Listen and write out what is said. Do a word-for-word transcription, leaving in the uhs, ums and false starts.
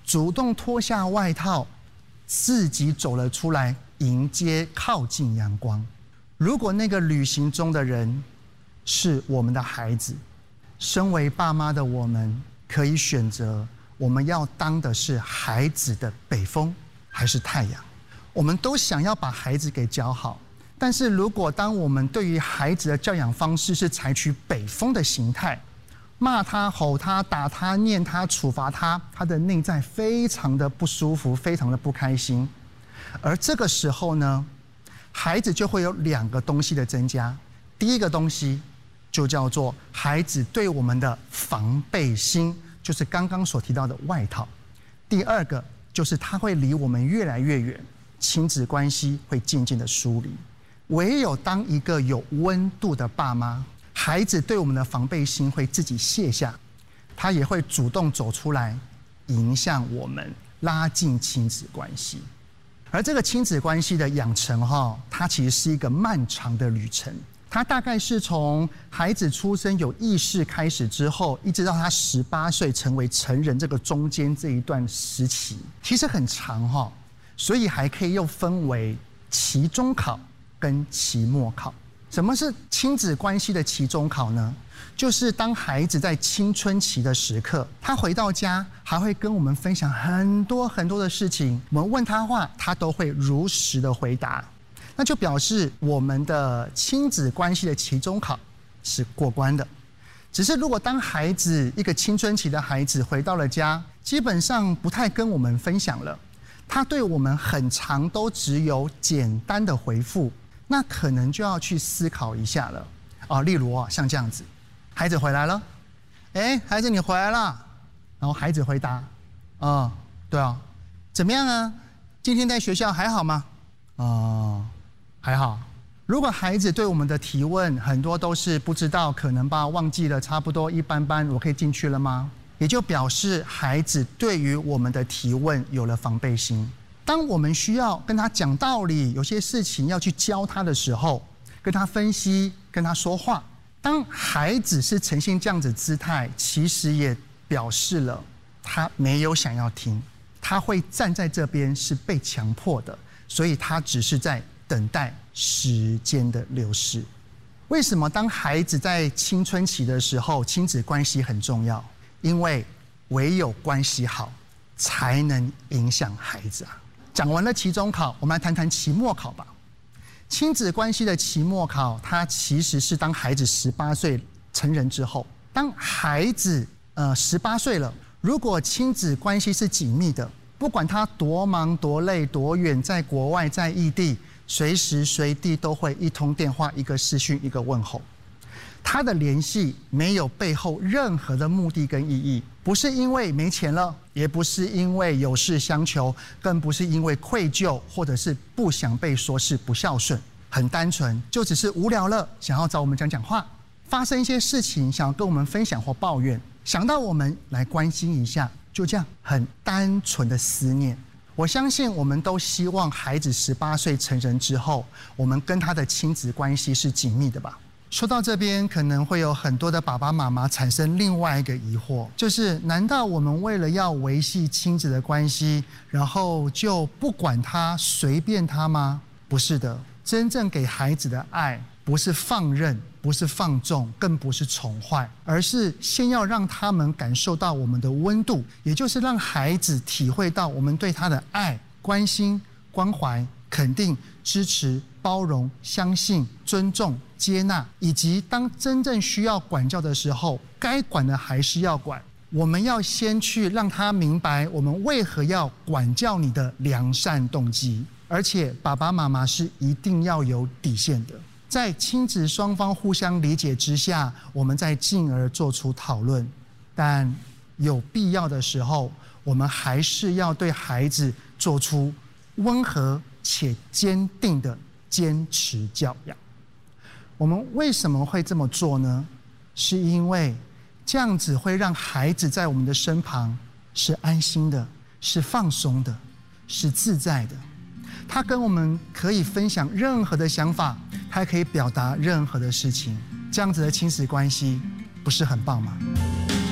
主动脱下外套，自己走了出来，迎接靠近阳光。如果那个旅行中的人是我们的孩子，身为爸妈的我们可以选择，我们要当的是孩子的北风还是太阳。我们都想要把孩子给教好，但是如果当我们对于孩子的教养方式是采取北风的形态，骂他、吼他、打他、念他、处罚他，他的内在非常的不舒服，非常的不开心。而这个时候呢，孩子就会有两个东西的增加。第一个东西就叫做孩子对我们的防备心，就是刚刚所提到的外套。第二个就是他会离我们越来越远，亲子关系会渐渐的疏离。唯有当一个有温度的爸妈，孩子对我们的防备心会自己卸下，他也会主动走出来，迎向我们，拉近亲子关系。而这个亲子关系的养成哈，它其实是一个漫长的旅程。它大概是从孩子出生有意识开始之后，一直到他十八岁成为成人这个中间这一段时期，其实很长哈，所以还可以又分为期中考跟期末考。什么是亲子关系的期中考呢？就是当孩子在青春期的时刻，他回到家还会跟我们分享很多很多的事情，我们问他话，他都会如实的回答，那就表示我们的亲子关系的期中考是过关的。只是如果当孩子一个青春期的孩子回到了家，基本上不太跟我们分享了，他对我们很常都只有简单的回复，那可能就要去思考一下了啊。例如啊，像这样子，孩子回来了，哎，孩子你回来了，然后孩子回答，啊、哦，对啊，怎么样啊？今天在学校还好吗？哦，还好。如果孩子对我们的提问很多都是不知道、可能吧、忘记了、差不多、一般般，我可以进去了吗？也就表示孩子对于我们的提问有了防备心。当我们需要跟他讲道理，有些事情要去教他的时候，跟他分析，跟他说话，当孩子是呈现这样子姿态，其实也表示了他没有想要听，他会站在这边是被强迫的，所以他只是在等待时间的流逝。为什么当孩子在青春期的时候，亲子关系很重要？因为唯有关系好，才能影响孩子啊。讲完了期中考，我们来谈谈期末考吧。亲子关系的期末考，它其实是当孩子十八岁成人之后，当孩子呃十八岁了，如果亲子关系是紧密的，不管他多忙多累多远，在国外在异地，随时随地都会一通电话、一个视讯、一个问候。他的联系没有背后任何的目的跟意义，不是因为没钱了，也不是因为有事相求，更不是因为愧疚或者是不想被说是不孝顺，很单纯，就只是无聊了，想要找我们讲讲话，发生一些事情想要跟我们分享或抱怨，想到我们来关心一下，就这样很单纯的思念。我相信我们都希望孩子十八岁成人之后，我们跟他的亲子关系是紧密的吧。说到这边，可能会有很多的爸爸妈妈产生另外一个疑惑，就是难道我们为了要维系亲子的关系，然后就不管他、随便他吗？不是的，真正给孩子的爱，不是放任，不是放纵，更不是宠坏，而是先要让他们感受到我们的温度，也就是让孩子体会到我们对他的爱、关心、关怀、肯定、支持、包容、相信、尊重、接纳，以及当真正需要管教的时候，该管的还是要管。我们要先去让他明白我们为何要管教你的良善动机，而且爸爸妈妈是一定要有底线的。在亲子双方互相理解之下，我们再进而做出讨论，但有必要的时候，我们还是要对孩子做出温和且坚定的坚持教养。我们为什么会这么做呢？是因为这样子会让孩子在我们的身旁是安心的，是放松的，是自在的。他跟我们可以分享任何的想法，他可以表达任何的事情，这样子的亲子关系不是很棒吗？